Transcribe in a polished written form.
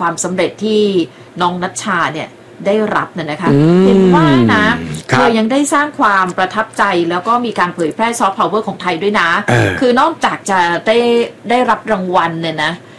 ความสำเร็จที่น้องณัชชาเนี่ยได้รับเนี่ยนะคะเห็นว่านะเธอยังได้สร้างความประทับใจแล้วก็มีการเผยแพร่ซอฟต์พาวเวอร์ของไทยด้วยนะคือนอกจากจะได้รับรางวัลเนี่ยนะ